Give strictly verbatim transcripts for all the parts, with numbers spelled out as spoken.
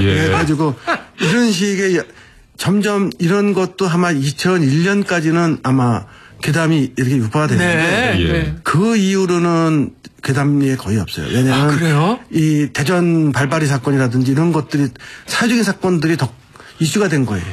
예. 그래가지고 이런 식의 점점 이런 것도 아마 이천일 년까지는 아마 괴담이 이렇게 유포가 됐는데 네. 예. 그 이후로는 괴담이 거의 없어요. 왜냐하면 아, 그래요? 이 대전 발바리 사건이라든지 이런 것들이 사회적인 사건들이 더 이슈가 된 거예요.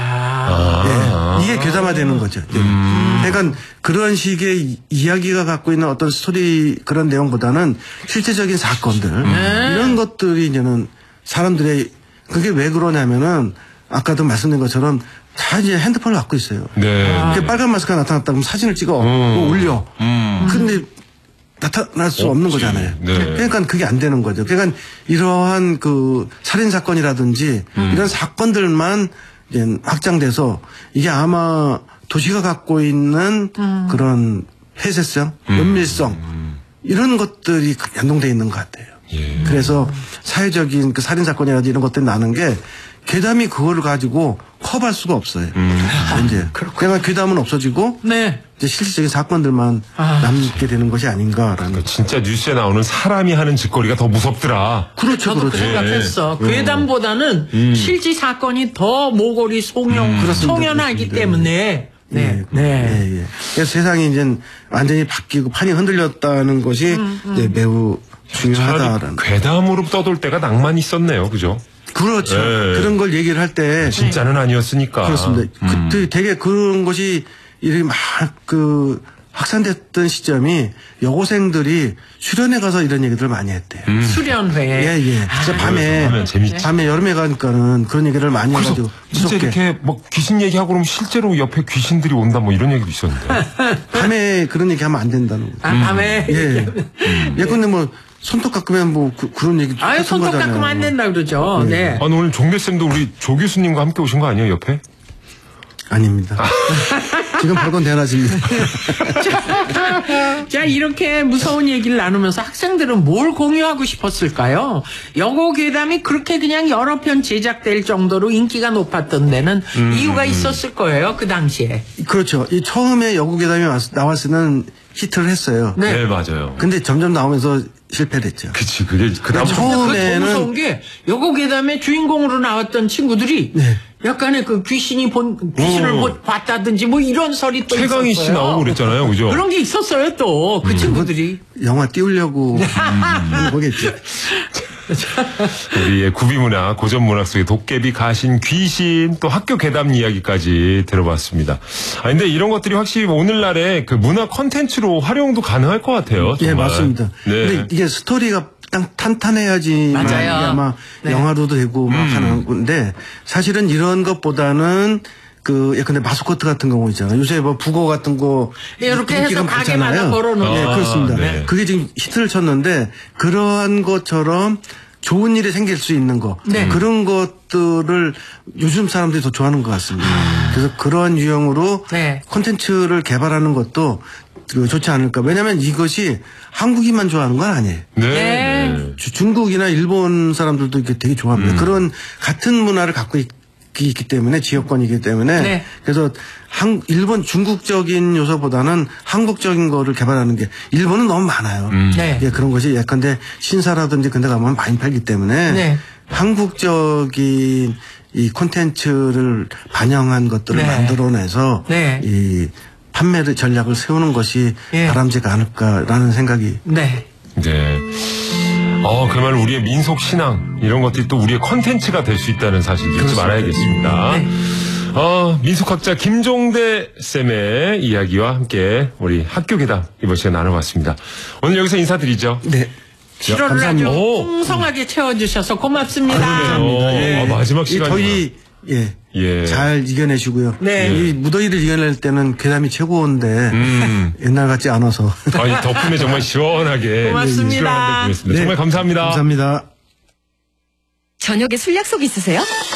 아. 네. 이게 괴담화되는 거죠. 네. 음. 그러니까 그런 식의 이야기가 갖고 있는 어떤 스토리 그런 내용보다는 실제적인 사건들 네. 이런 것들이 이제는 사람들의 그게 왜 그러냐면은 아까도 말씀드린 것처럼 다 이제 핸드폰을 갖고 있어요. 네. 아. 빨간 마스크가 나타났다 그러면 사진을 찍어 뭐 올려. 음. 근데 나타날 수 없는 없지. 거잖아요. 네. 그러니까 그게 안 되는 거죠. 그러니까 이러한 그 살인 사건이라든지 음. 이런 사건들만 이제 확장돼서 이게 아마 도시가 갖고 있는 음. 그런 폐쇄성, 음. 은밀성 음. 이런 것들이 연동돼 있는 것 같아요. 예. 그래서 사회적인 그 살인 사건이라든지 이런 것들이 나는 게 괴담이 그거를 가지고 커버할 수가 없어요. 음. 이제 그러니까 괴담은 없어지고 네. 이제 실질적인 사건들만 아. 남게 되는 것이 아닌가라는. 그러니까 진짜 뉴스에 나오는 사람이 하는 짓거리가 더 무섭더라. 그렇죠, 저도 그 그렇죠. 생각했어. 예. 괴담보다는 음. 실제 사건이 더 모골이 송영, 음, 그렇습니다. 송연하기 그렇습니다. 때문에. 네. 네. 네. 예, 예. 그래서 세상이 이제 완전히 바뀌고 판이 흔들렸다는 것이 음, 이제 매우 중요하다라는. 괴담으로 떠돌 때가 낭만이 있었네요. 그죠? 그렇죠. 예. 그런 걸 얘기를 할 때. 진짜는 아니었으니까. 그렇습니다. 음. 그때 되게 그런 것이 이렇게 막 그 확산됐던 시점이 여고생들이 수련회 가서 이런 얘기들을 많이 했대요. 음. 수련회. 예, 예. 진짜 밤에, 하면 재밌지. 밤에 여름에 가니까는 그런 얘기를 많이 그래서 해가지고. 진짜 무섭게. 이렇게 뭐 귀신 얘기하고 그러면 실제로 옆에 귀신들이 온다 뭐 이런 얘기도 있었는데. 밤에 그런 얘기 하면 안 된다는 거죠. 아, 밤에. 예. 예, 근데 뭐, 손톱 깎으면 뭐, 그, 런 얘기. 아유, 같은 손톱 거잖아요. 깎으면 안 된다 그러죠. 네. 아, 오늘 종대쌤도 우리 조 교수님과 함께 오신 거 아니에요, 옆에? 아닙니다. 지금 벌건 대낮입니다. 자, 이렇게 무서운 얘기를 나누면서 학생들은 뭘 공유하고 싶었을까요? 여고 괴담이 그렇게 그냥 여러 편 제작될 정도로 인기가 높았던 데는 음, 이유가 음. 있었을 거예요, 그 당시에. 그렇죠. 이 처음에 여고괴담이 나왔을 때는 히트를 했어요. 네. 네, 맞아요. 근데 점점 나오면서 실패를 했죠. 그치, 그게, 그 다음 그러니까 처음에는 처음에는- 무서운 게 여고 괴담의 주인공으로 나왔던 친구들이 네. 약간의 그 귀신이 본 귀신을 어. 보- 봤다든지 뭐 이런 설이 또 최강희 있었어요. 씨 나오고 그랬잖아요, 그죠? 그런 게 있었어요 또 그 친구들이. 영화 띄우려고 음, 거겠죠. 우리의 구비문화, 고전문학 속의 도깨비, 가신, 귀신, 또 학교 괴담 이야기까지 들어봤습니다. 아, 근데 이런 것들이 확실히 오늘날의 그 문화 콘텐츠로 활용도 가능할 것 같아요. 예, 정말. 맞습니다. 네. 근데 이게 스토리가 딱 탄탄해야지만 맞아요. 이게 아마 네. 영화로도 되고 막 음. 하는 건데 사실은 이런 것보다는 그 예컨대 마스코트 같은 경우 있잖아요. 요새 뭐 북어 같은 거 이렇게 해서 인기가 가게마다 많잖아요. 걸어놓은. 네, 아, 그렇습니다. 네. 그게 지금 히트를 쳤는데 그러한 것처럼 좋은 일이 생길 수 있는 거 네. 그런 것들을 요즘 사람들이 더 좋아하는 것 같습니다. 그래서 그러한 유형으로 네. 콘텐츠를 개발하는 것도 그 좋지 않을까. 왜냐하면 이것이 한국인만 좋아하는 건 아니에요. 네. 네. 네. 주- 중국이나 일본 사람들도 이게 되게 좋아합니다. 음. 그런 같은 문화를 갖고 있, 있기 때문에 지역권이기 때문에 네. 그래서 한 일본 중국적인 요소보다는 한국적인 거를 개발하는 게 일본은 너무 많아요. 음. 네. 예, 그런 것이 예컨대 신사라든지 그런 데 가면 많이 팔기 때문에 네. 한국적인 이 콘텐츠를 반영한 것들을 네. 만들어내서 네. 이 판매를 전략을 세우는 것이 예. 바람직하지 않을까라는 생각이 네. 네. 어, 그야말로 우리의 민속 신앙, 이런 것들이 또 우리의 컨텐츠가 될 수 있다는 사실 잊지 그렇습니다. 말아야겠습니다. 네. 어, 민속학자 김종대 쌤의 이야기와 함께 우리 학교 괴담 이번 시간 나눠봤습니다. 오늘 여기서 인사드리죠. 네. 칠월을 아주 감사합니다. 오. 풍성하게 채워주셔서 고맙습니다. 감사합니다. 예. 아, 마지막 이 시간이구나. 더위 예. 예. 잘 이겨내시고요. 네. 이 무더위를 이겨낼 때는 괴담이 최고인데 음. 옛날 같지 않아서 아니, 덕분에 정말 시원하게. 고맙습니다. 시원한데 보냈습니다. 네. 정말 감사합니다. 감사합니다. 저녁에 술 약속 있으세요?